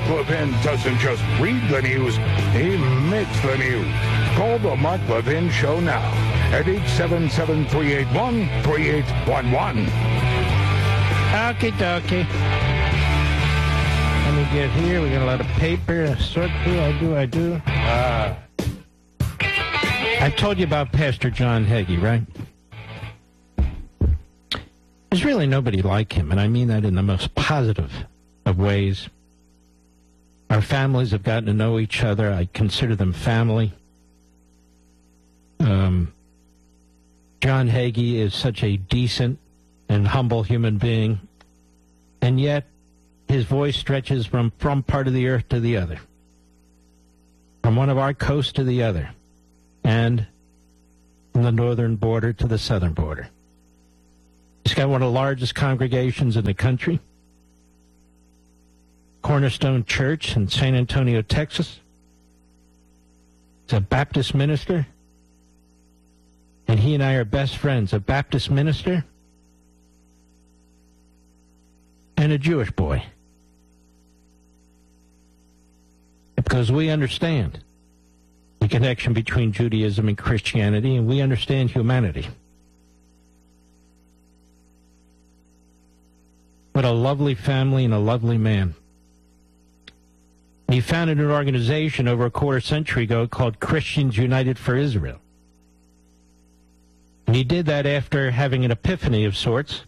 Levin doesn't just read the news, he makes the news. Call the Mark Levin Show now at 877-381-3811. Okie dokie. Let me get here. We got a lot of paper to sort through. I do. I told you about Pastor John Hagee, right? There's really nobody like him, and I mean that in the most positive of ways. Our families have gotten to know each other. I consider them family. John Hagee is such a decent and humble human being, and yet his voice stretches from part of the earth to the other, from one of our coasts to the other, and from the northern border to the southern border. He's got one of the largest congregations in the country, Cornerstone Church in San Antonio, Texas. He's a Baptist minister, and he and I are best friends, a Baptist minister and a Jewish boy. Because we understand the connection between Judaism and Christianity, and we understand humanity. What a lovely family and a lovely man. He founded an organization over a quarter century ago called Christians United for Israel. And he did that after having an epiphany of sorts,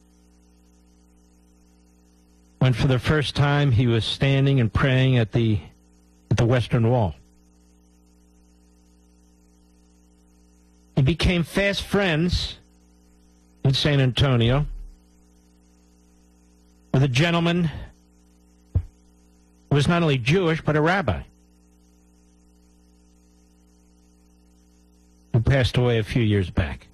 when for the first time he was standing and praying at the Western Wall. He became fast friends in San Antonio with a gentleman who was not only Jewish, but a rabbi, who passed away a few years back.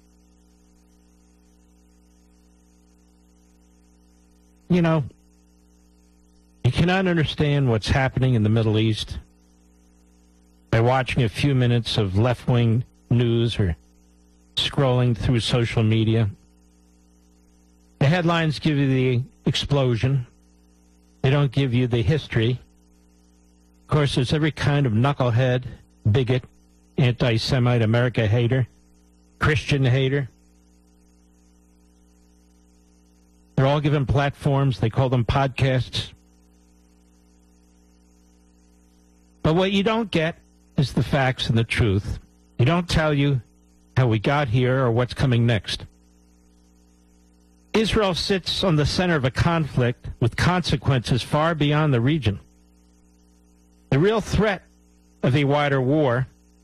You know, you cannot understand what's happening in the Middle East by watching a few minutes of left-wing news or scrolling through social media. The headlines give you the explosion. They don't give you the history. Of course, there's every kind of knucklehead, bigot, anti-Semite, America hater, Christian hater. They're all given platforms. They call them podcasts. But what you don't get is the facts and the truth. They don't tell you how we got here or what's coming next. Israel sits on the center of a conflict with consequences far beyond the region. The real threat of a wider war,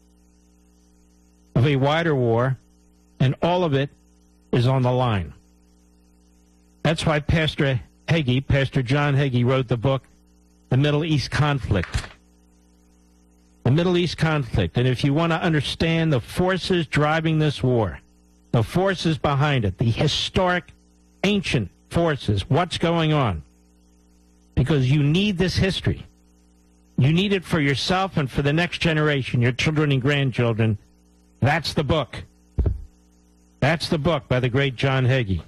and all of it is on the line. That's why Pastor John Hagee, wrote the book, The Middle East Conflict. The Middle East conflict. And if you want to understand the forces driving this war, the forces behind it, the historic, ancient forces, what's going on, because you need this history. You need it for yourself and for the next generation, your children and grandchildren. That's the book. That's the book by the great John Hagee.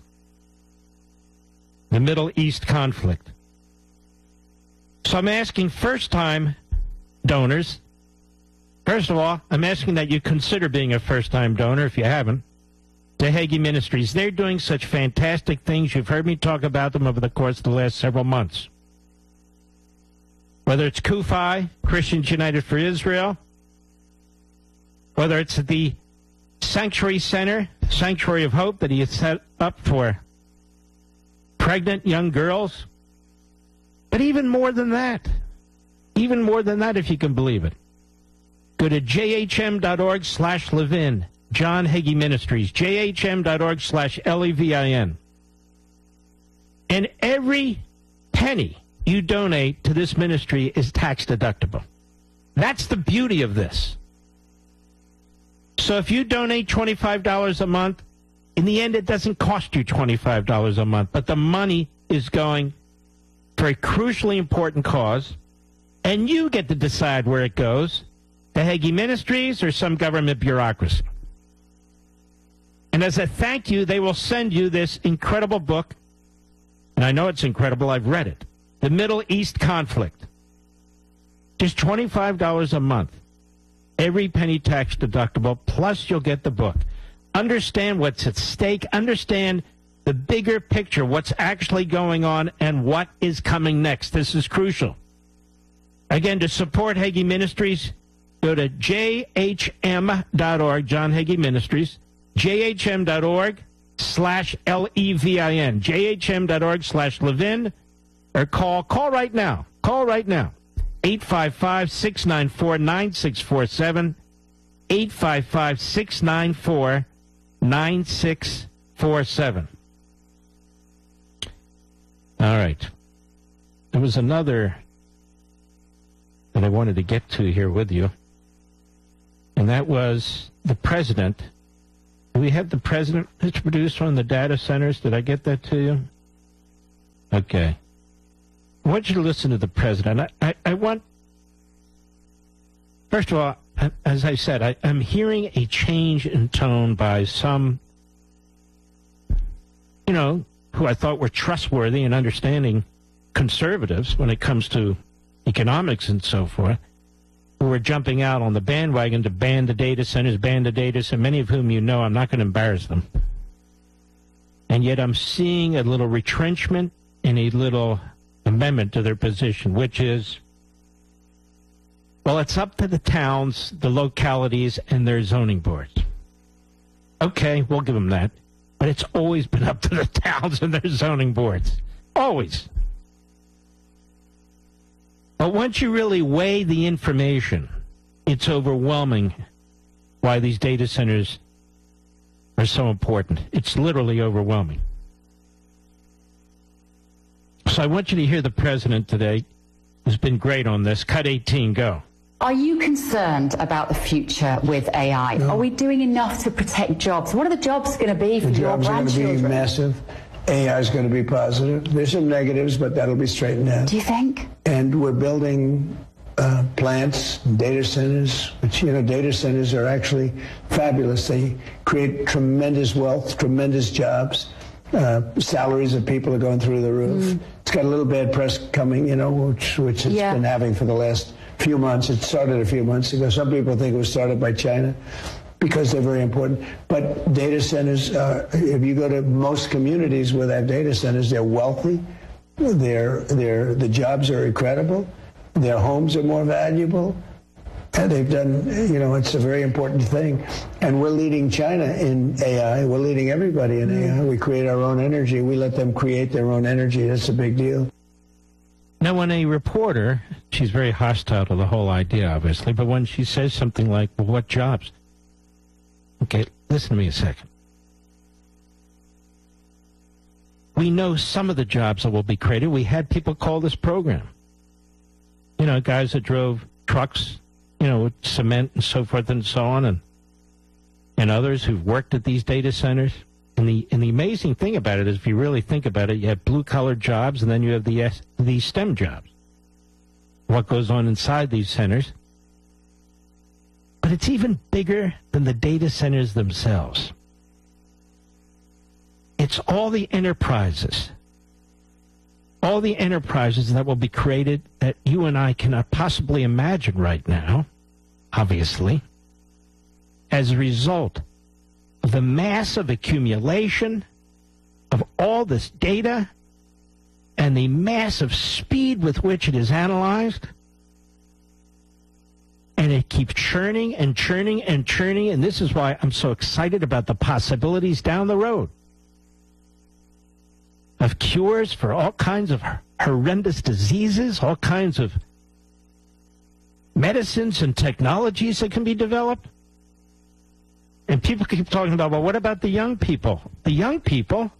The Middle East Conflict. So I'm asking first-time donors. First of all, I'm asking that you consider being a first-time donor, if you haven't, to Hagee Ministries. They're doing such fantastic things. You've heard me talk about them over the course of the last several months. Whether it's CUFI, Christians United for Israel, whether it's the Sanctuary Center, Sanctuary of Hope that he has set up for pregnant young girls, but even more than that, if you can believe it. Go to jhm.org/Levin, John Hagee Ministries, jhm.org/Levin. And every penny you donate to this ministry is tax deductible. That's the beauty of this. So if you donate $25 a month, in the end it doesn't cost you $25 a month, but the money is going for a crucially important cause, and you get to decide where it goes, to Hagee Ministries or some government bureaucracy. And as a thank you, they will send you this incredible book, and I know it's incredible, I've read it, The Middle East Conflict. Just $25 a month. Every penny tax deductible, plus you'll get the book. Understand what's at stake. Understand the bigger picture, what's actually going on, and what is coming next. This is crucial. Again, to support Hagee Ministries, go to jhm.org, John Hagee Ministries, jhm.org/LEVIN, jhm.org/Levin, or call right now. Call right now. 855-694-9647, 855-694-9647. All right. There was another that I wanted to get to here with you, and that was the president. Do we have the president, Mr. Producer, on the data centers? Did I get that to you? Okay. I want you to listen to the president. I want, first of all, as I said, I'm hearing a change in tone by some, who I thought were trustworthy and understanding conservatives when it comes to economics and so forth, who are jumping out on the bandwagon to ban the data centers, many of whom I'm not going to embarrass them. And yet I'm seeing a little retrenchment and a little amendment to their position, which is, well, it's up to the towns, the localities, and their zoning boards. Okay, we'll give them that. But it's always been up to the towns and their zoning boards. Always. But once you really weigh the information, it's overwhelming why these data centers are so important. It's literally overwhelming. So I want you to hear the president today, who's been great on this. Cut 18, go. Are you concerned about the future with AI? No. Are we doing enough to protect jobs? What are the jobs going to be for your grandchildren? The jobs are going to be massive. AI is going to be positive. There's some negatives, but that'll be straightened out. Do you think? And we're building plants, data centers, which, data centers are actually fabulous. They create tremendous wealth, tremendous jobs. Salaries of people are going through the roof. It's got a little bad press coming, which it's been having for the last few months. It started a few months ago. Some people think it was started by China because they're very important. But data centers, if you go to most communities where they have data centers, they're wealthy. The jobs are incredible. Their homes are more valuable. And they've done, it's a very important thing. And we're leading China in AI. We're leading everybody in AI. We create our own energy. We let them create their own energy. That's a big deal. Now, when a reporter, she's very hostile to the whole idea, obviously, but when she says something like, well, what jobs? Okay, listen to me a second. We know some of the jobs that will be created. We had people call this program. Guys that drove trucks, with cement and so forth and so on, and others who've worked at these data centers. And the amazing thing about it is, if you really think about it, you have blue-collar jobs, and then you have the STEM jobs. What goes on inside these centers. But it's even bigger than the data centers themselves. It's all the enterprises. All the enterprises that will be created that you and I cannot possibly imagine right now, obviously, as a result of the massive accumulation of all this data and the massive speed with which it is analyzed. And it keeps churning and churning and churning, and this is why I'm so excited about the possibilities down the road of cures for all kinds of horrendous diseases, all kinds of medicines and technologies that can be developed. And people keep talking about, well, what about the young people? The young people,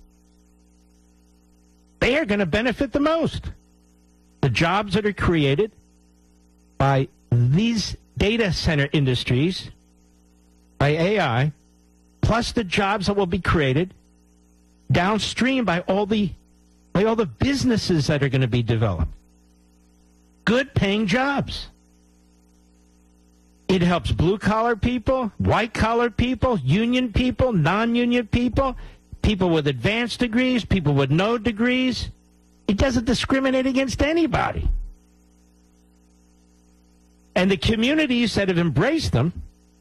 they are going to benefit the most. The jobs that are created by these data center industries, by AI, plus the jobs that will be created downstream by all the businesses that are going to be developed. Good paying jobs. It helps blue-collar people, white-collar people, union people, non-union people, people with advanced degrees, people with no degrees. It doesn't discriminate against anybody. And the communities that have embraced them,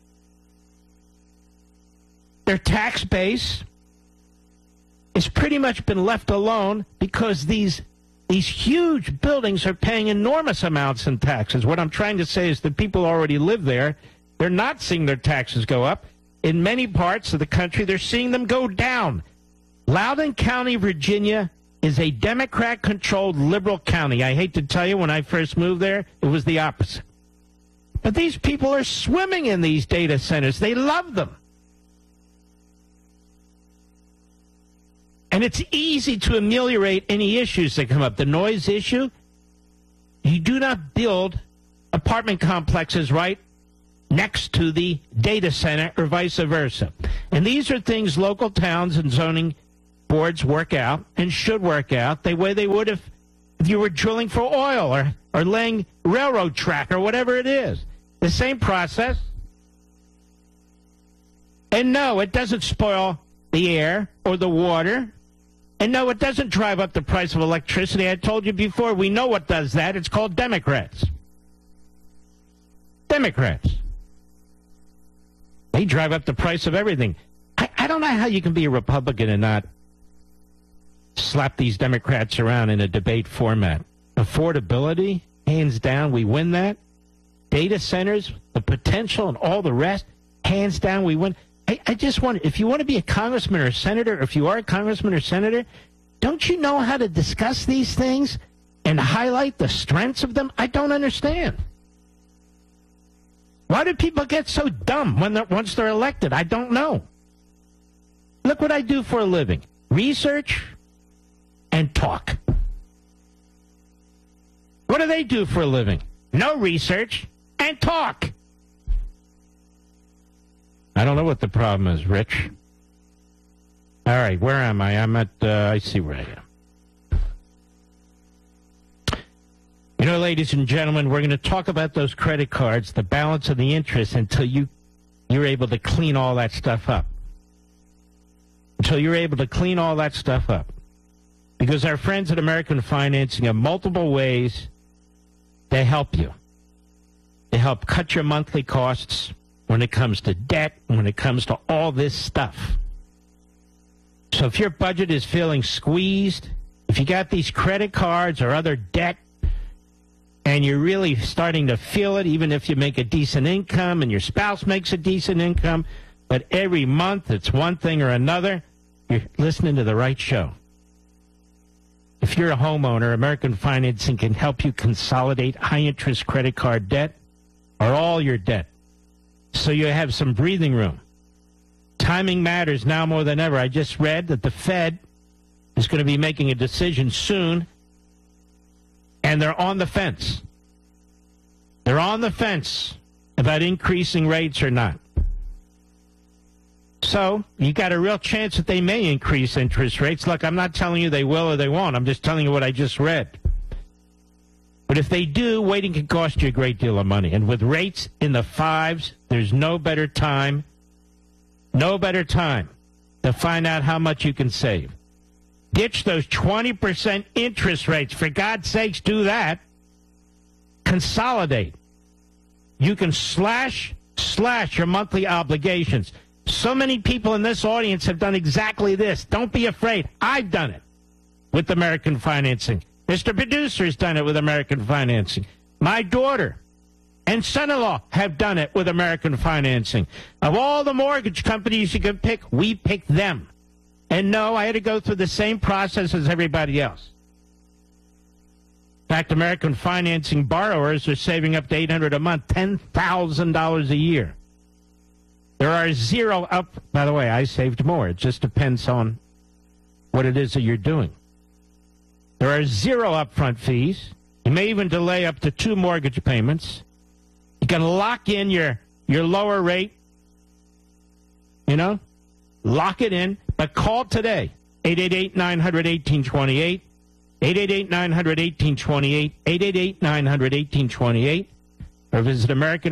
their tax base has pretty much been left alone because these huge buildings are paying enormous amounts in taxes. What I'm trying to say is that people already live there. They're not seeing their taxes go up. In many parts of the country, they're seeing them go down. Loudoun County, Virginia, is a Democrat-controlled liberal county. I hate to tell you, when I first moved there, it was the opposite. But these people are swimming in these data centers. They love them. And it's easy to ameliorate any issues that come up. The noise issue, you do not build apartment complexes right next to the data center or vice versa. And these are things local towns and zoning boards work out and should work out the way they would if you were drilling for oil or laying railroad track or whatever it is. The same process. And no, it doesn't spoil the air or the water. And no, it doesn't drive up the price of electricity. I told you before, we know what does that. It's called Democrats. Democrats. They drive up the price of everything. I don't know how you can be a Republican and not slap these Democrats around in a debate format. Affordability, hands down, we win that. Data centers, the potential and all the rest, hands down, we win. I just wonder, if you want to be a congressman or a senator, or if you are a congressman or senator, don't you know how to discuss these things and highlight the strengths of them? I don't understand. Why do people get so dumb once they're elected? I don't know. Look what I do for a living. Research and talk. What do they do for a living? No research and talk. I don't know what the problem is, Rich. All right, where am I? I'm at, I see where I am. You know, ladies and gentlemen, we're going to talk about those credit cards, the balance of the interest, until you're able to clean all that stuff up. Until you're able to clean all that stuff up. Because our friends at American Financing have multiple ways to help you. To help cut your monthly costs when it comes to debt, when it comes to all this stuff. So if your budget is feeling squeezed, if you got these credit cards or other debt, and you're really starting to feel it, even if you make a decent income and your spouse makes a decent income, but every month it's one thing or another, you're listening to the right show. If you're a homeowner, American Financing can help you consolidate high-interest credit card debt or all your debt, so you have some breathing room. Timing matters now more than ever. I just read that the Fed is going to be making a decision soon, and they're on the fence. They're on the fence about increasing rates or not. So you got a real chance that they may increase interest rates. Look, I'm not telling you they will or they won't. I'm just telling you what I just read. But if they do, waiting can cost you a great deal of money. And with rates in the fives, there's no better time to find out how much you can save. Ditch those 20% interest rates. For God's sakes, do that. Consolidate. You can slash your monthly obligations. So many people in this audience have done exactly this. Don't be afraid. I've done it with American Financing. Mr. Producer's done it with American Financing. My daughter and son-in-law have done it with American Financing. Of all the mortgage companies you can pick, we picked them. And no, I had to go through the same process as everybody else. In fact, American Financing borrowers are saving up to $800 a month, $10,000 a year. There are zero up. By the way, I saved more. It just depends on what it is that you're doing. There are zero upfront fees. You may even delay up to 2 mortgage payments. You can lock in your lower rate. Lock it in. But call today, 888-900-1828, 888-900-1828, 888-900-1828. or visit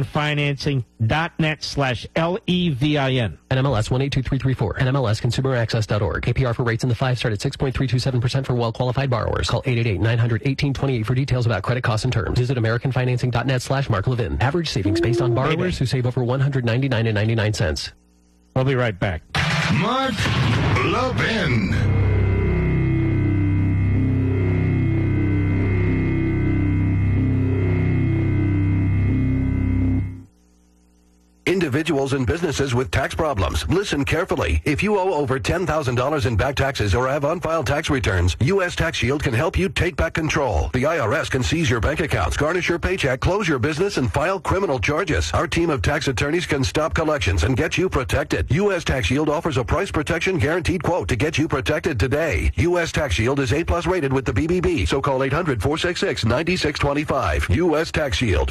AmericanFinancing.net/LEVIN. NMLS 182334. NMLSConsumerAccess.org. APR for rates in the 5 start at 6.327% for well-qualified borrowers. Call 888-900-1828 for details about credit costs and terms. Visit AmericanFinancing.net/Mark Levin. Average savings based on borrowers who save over $199.99. We'll be right back. Mark Levin. Individuals and businesses with tax problems. Listen carefully. If you owe over $10,000 in back taxes or have unfiled tax returns, U.S. Tax Shield can help you take back control. The IRS can seize your bank accounts, garnish your paycheck, close your business, and file criminal charges. Our team of tax attorneys can stop collections and get you protected. U.S. Tax Shield offers a price protection guaranteed quote to get you protected today. U.S. Tax Shield is A+ rated with the BBB, so call 800-466-9625. U.S. Tax Shield,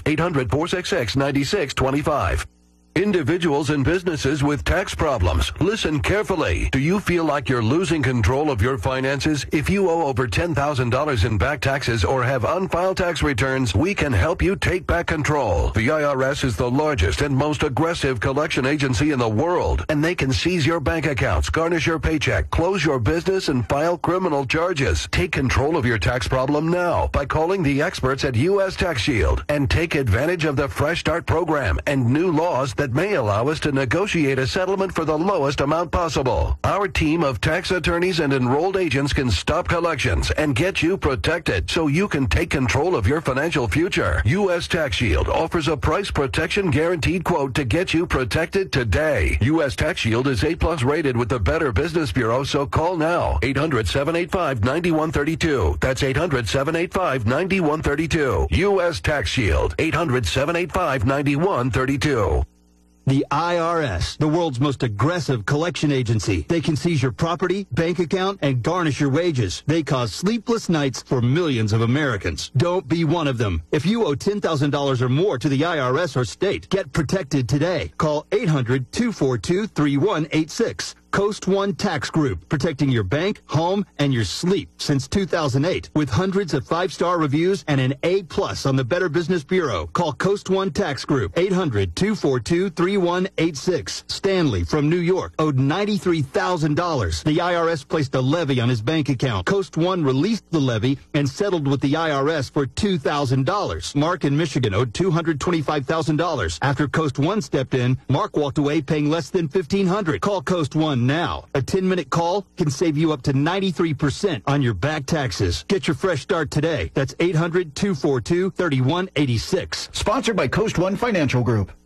800-466-9625. Individuals and businesses with tax problems. Listen carefully. Do you feel like you're losing control of your finances? If you owe over $10,000 in back taxes or have unfiled tax returns, we can help you take back control. The IRS is the largest and most aggressive collection agency in the world, and they can seize your bank accounts, garnish your paycheck, close your business, and file criminal charges. Take control of your tax problem now by calling the experts at U.S. Tax Shield and take advantage of the Fresh Start program and new laws that may allow us to negotiate a settlement for the lowest amount possible. Our team of tax attorneys and enrolled agents can stop collections and get you protected so you can take control of your financial future. U.S. Tax Shield offers a price protection guaranteed quote to get you protected today. U.S. Tax Shield is A+ rated with the Better Business Bureau, so call now. 800-785-9132. That's 800-785-9132. U.S. Tax Shield. 800-785-9132. The IRS, the world's most aggressive collection agency. They can seize your property, bank account, and garnish your wages. They cause sleepless nights for millions of Americans. Don't be one of them. If you owe $10,000 or more to the IRS or state, get protected today. Call 800-242-3186. Coast One Tax Group, protecting your bank, home, and your sleep since 2008. With hundreds of 5-star reviews and an A+ on the Better Business Bureau. Call Coast One Tax Group, 800-242-3186. Stanley from New York owed $93,000. The IRS placed a levy on his bank account. Coast One released the levy and settled with the IRS for $2,000. Mark in Michigan owed $225,000. After Coast One stepped in, Mark walked away paying less than $1,500. Call Coast One now. A 10-minute call can save you up to 93% on your back taxes. Get your fresh start today. That's 800-242-3186. Sponsored by Coast One Financial Group.